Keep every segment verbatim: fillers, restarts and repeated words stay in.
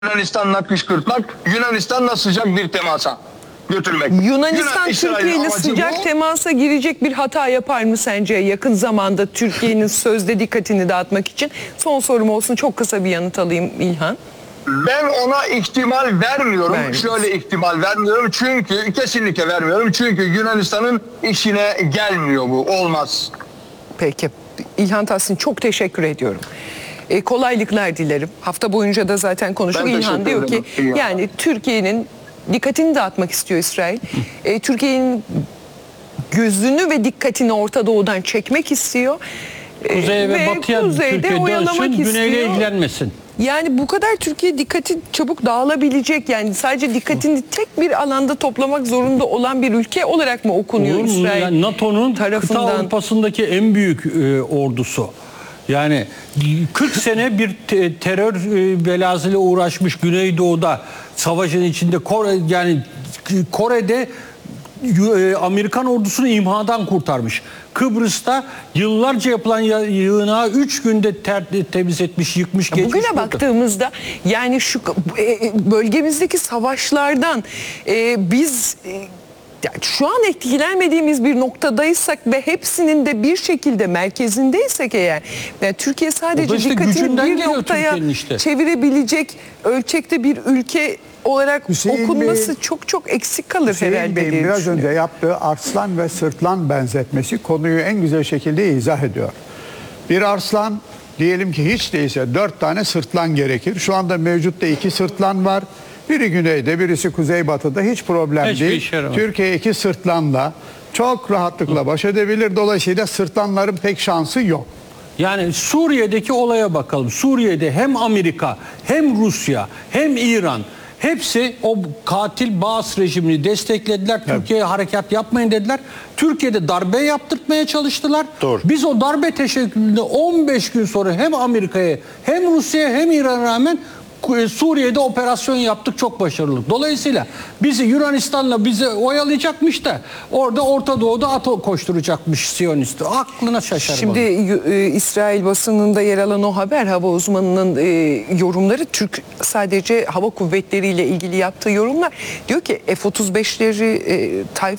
Yunanistan'la kışkırtmak, Yunanistan'la sıcak bir temasa götürmek. Yunanistan Yunan, Türkiye ile sıcak bu. temasa girecek bir hata yapar mı sence yakın zamanda Türkiye'nin sözde dikkatini dağıtmak için? Son sorum olsun, çok kısa bir yanıt alayım İlhan. Ben ona ihtimal vermiyorum. Vermiyorsun. Şöyle ihtimal vermiyorum çünkü kesinlikle vermiyorum. Çünkü Yunanistan'ın işine gelmiyor bu. Olmaz. Peki. İlhan Tahsin, çok teşekkür ediyorum. E, kolaylıklar dilerim. Hafta boyunca da zaten konuştuk. Ben İlhan diyor ki teşekkür ederim. yani Türkiye'nin dikkatini dağıtmak istiyor İsrail. E, Türkiye'nin gözünü ve dikkatini Orta Doğu'dan çekmek istiyor. E, Kuzeye ve, batıya kuzeyde Türkiye oyalamak dönsün, güneyle istiyor. ilgilenmesin. Yani bu kadar Türkiye dikkati çabuk dağılabilecek, yani sadece dikkatini tek bir alanda toplamak zorunda olan bir ülke olarak mı okunuyor Olur mu? İsrail Yani NATO'nun kıta tarafından? Avrupa'sındaki en büyük e, ordusu. Yani kırk sene bir te- terör e, belasıyla uğraşmış Güneydoğu'da savaşın içinde Kore, yani Kore'de e, Amerikan ordusunu imhadan kurtarmış. Kıbrıs'ta yıllarca yapılan yığınağı üç günde ter, temiz etmiş, yıkmış, geçmiş. Bugüne burada. baktığımızda yani şu e, bölgemizdeki savaşlardan e, biz e, yani şu an etkilenmediğimiz bir noktadaysak ve hepsinin de bir şekilde merkezindeysek eğer, yani Türkiye O sadece da işte dikkatini gücünden bir geliyor noktaya Türkiye'nin işte. çevirebilecek ölçekte bir ülke olarak Hüseyin okunması Bey- çok çok eksik kalır Hüseyin herhalde Bey'in diye biraz düşünüyorum. önce yaptığı arslan ve sırtlan benzetmesi konuyu en güzel şekilde izah ediyor. Bir arslan, diyelim ki hiç değilse dört tane sırtlan gerekir. Şu anda mevcutta iki sırtlan var. Biri güneyde, birisi kuzeybatıda, hiç problem Hiçbir değil. işe yaramaz. Türkiye iki sırtlanla çok rahatlıkla baş edebilir. Dolayısıyla sırtlanların pek şansı yok. Yani Suriye'deki olaya bakalım. Suriye'de hem Amerika, hem Rusya, hem İran hepsi o katil Baas rejimini desteklediler. Türkiye'ye harekat yapmayın dediler. Türkiye'de darbe yaptırtmaya çalıştılar. Doğru. Biz o darbe teşekkülünde on beş gün sonra hem Amerika'ya, hem Rusya'ya, hem İran'a rağmen Suriye'de operasyon yaptık, çok başarılı. Dolayısıyla bizi Yunanistan'la bizi oyalayacakmış da orada Orta Doğu'da ato koşturacakmış Siyonist. Aklına şaşar. Şimdi e, İsrail basınında yer alan o haber, hava uzmanının e, yorumları, Türk sadece hava kuvvetleriyle ilgili yaptığı yorumlar. Diyor ki F otuz beşleri e, Typh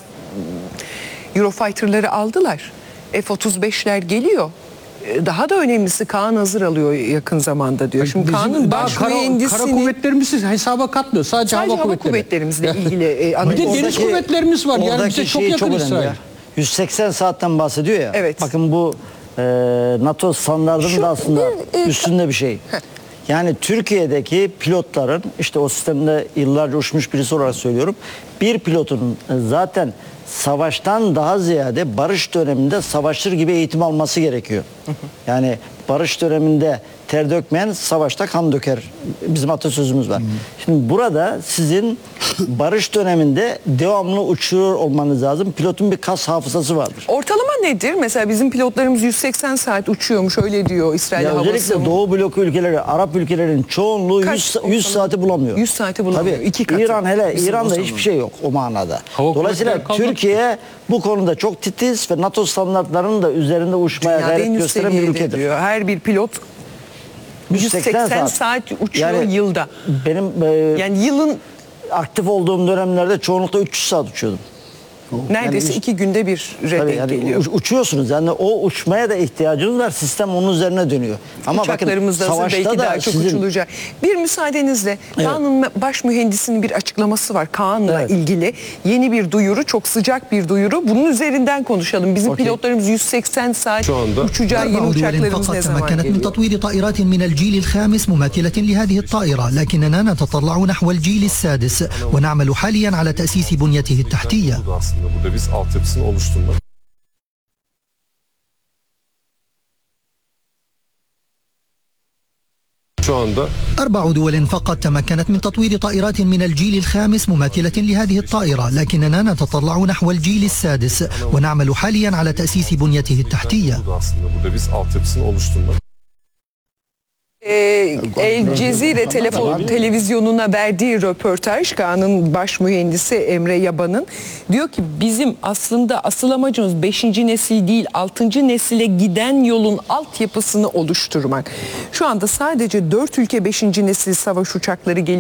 Eurofighter'ları aldılar. F otuz beşler geliyor. E, Daha da önemlisi Kaan hazır alıyor yakın zamanda diyor. Şimdi Bizim Kaan'ın daha baş kara, kara mühendisini kuvvetlerimiz hesaba katmıyor. Sadece, sadece hava, hava kuvvetleri. kuvvetlerimizle ilgili e, Bir de analiz- deniz kuvvetlerimiz var. Yani Oradaki bize çok şey yakın önemli İsrail. ya. yüz seksen saatten bahsediyor ya. Evet. Bakın bu e, NATO standartının Şu da aslında bir, e, üstünde bir şey. Yani Türkiye'deki pilotların, işte o sistemde yıllarca uçmuş birisi olarak söylüyorum. Bir pilotun e, zaten savaştan daha ziyade barış döneminde savaşır gibi eğitim alması gerekiyor. Yani barış döneminde ter dökmeyen savaşta kan döker. Bizim atasözümüz var. Şimdi burada sizin barış döneminde devamlı uçuyor olmanız lazım. Pilotun bir kas hafızası vardır. Ortalama nedir? Mesela bizim pilotlarımız yüz seksen saat uçuyormuş, öyle diyor İsrail Ya Hava özellikle Savunma. Doğu bloku ülkeleri, Arap ülkelerinin çoğunluğu Kaç yüz, ortalama? yüz saati bulamıyor. yüz saati bulamıyor. Tabii. İki katı. İran hele Bizim İran'da o hiçbir şey yok o manada. Hava Dolayısıyla kuvvetleri kalmadı. Türkiye bu konuda çok titiz ve NATO standartlarının da üzerinde uçmaya Dünyada en gayret üst gösteren bir seviyede ülkedir. diyor. Her bir pilot yüz seksen saat uçuyor Yani yılda. Benim e, Yani yılın aktif olduğum dönemlerde çoğunlukla üç yüz saat uçuyordum. neredeyse Yani- iki günde bir Tabii redek yani geliyor. uç- uçuyorsunuz. Yani o uçmaya da ihtiyacınız var. Sistem onun üzerine dönüyor. Ama bakın Uçaklarımız da hazır, savaşta belki da daha çok sizin uçulacak. Bir müsaadenizle Kaan'ın baş mühendisinin bir açıklaması var. Kaan'la Evet. ilgili yeni bir duyuru, çok sıcak bir duyuru. Bunun üzerinden konuşalım. Bizim Okey. pilotlarımız yüz seksen saat anda uçacağı yeni أربع دول uçaklarımız فقط ne zaman تمكنت من geliyor? تطوير طائرات من الجيل الخامس مماثلة لهذه الطائرة لكننا نتطلع نحو الجيل السادس ونعمل حاليا على تأسيس بنيته التحتية. Bu da aslında burada biz altyapısını oluşturmak. Şu anda أربع دول فقط تمكنت من تطوير طائرات من الجيل الخامس مماثلة لهذه الطائرة لكننا نتطلع نحو الجيل السادس ونعمل حاليا على تأسيس بنيته التحتية. bu da aslında burada biz altyapısını oluşturmak. Ee, El Cezire telefon, televizyonuna verdiği röportaj, Kaan'ın baş mühendisi Emre Yaban'ın diyor ki bizim aslında asıl amacımız beşinci nesil değil altıncı nesile giden yolun altyapısını oluşturmak. Şu anda sadece dört ülke beşinci nesil savaş uçakları geliyor.